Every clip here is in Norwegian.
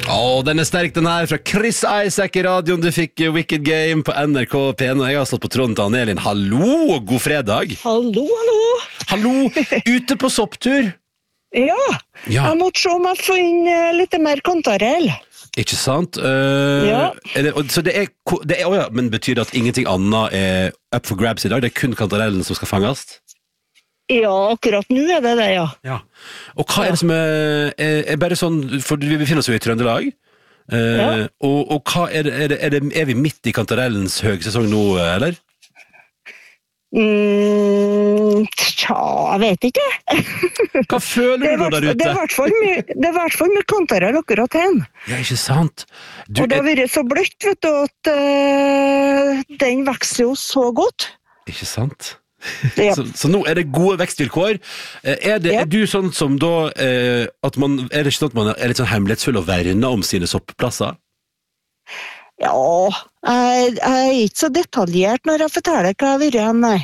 Den sterk den her fra Chris Isaac I radioen. Du fikk Wicked Game på NRK P1. Jeg har stått på tråden til Anne-Elin. Hallo, god fredag. Hallo. Ute på sopptur. Ja, jeg måtte se om jeg får inn litt mer kantarell. Ikke sant? Ja. Så men betyr det at ingenting annet up for grabs I dag? Det kun kantarellen som skal fanges? Ja, akkurat nå det, ja. Og hva det som bare sånn, for vi befinner oss jo I Trøndelag, og hva vi midt I kantarellens høgsesong nå, eller? Jeg vet ikke. Hva føler du nå der ute? Det I hvert fall mye kantarell akkurat hen. Ja, ikke sant? Og det har vært så bløtt, vet du, at den vokser jo så godt. Ikke sant? Ja. Så nå det gode vekstvilkår. Du sånn som da at man, det ikke sånn at man litt sånn hemmelighetsfull og verner om sine soppplasser? Ja, jeg ikke så detaljert når jeg forteller hva jeg vil igjen, nei.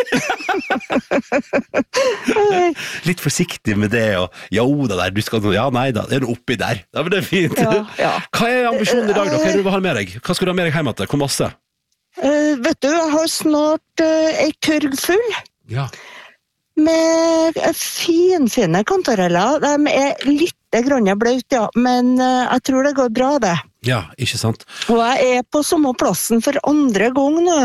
Litt forsiktig med det, og der, du skal, nei da, det noe oppi der. Ja, men det fint. Ja. Hva ambisjonen I dag da? Hva det du vil ha med deg? Hva skal du ha med deg hjemme til? Hvor masse? Vet du, jeg har snart en kurv full. Ja. Med fine kantareller. De litt grann bløt, ja, men jeg tror det går bra, det. Ja, ikke sant? Og jeg på samme plassen for andre gang nå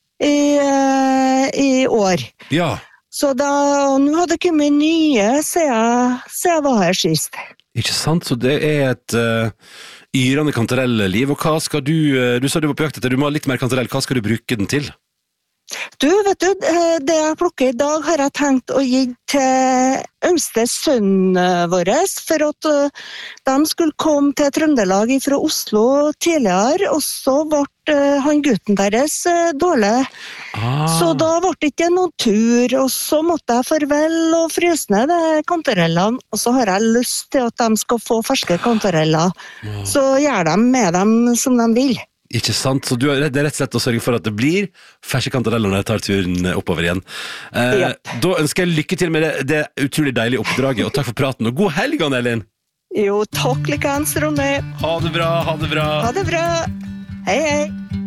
I år. Ja. Så nå hadde det kommet nye siden jeg var her sist. Ikke sant? Så det et yrende kantarell-liv. Og hva skal du sa du var på jakt etter, du må ha litt mer kantarell. Hva skal du bruke den til? Du, vet du, det jeg plukker I dag har jeg tenkt å gi til yngste sønnen vår, for at de skulle komme til Trøndelag fra Oslo tidligere, og så ble han gutten deres dårlig. Så da ble det ikke noen tur, og så måtte jeg farvel og fryse ned kantarellene, og så har jeg lyst til at de skal få ferske kantareller, så gjør de med dem som de vil. Ikke sant? Så det rett og slett å sørge for at det blir ferske kantareller når jeg tar turen oppover igjen. Da ønsker jeg lykke til med det utrolig deilige oppdraget, og takk for praten, og god helg, Anne-Elin! Jo, takk likens, Ronny! Ha det bra! Ha det bra! Hei, hei!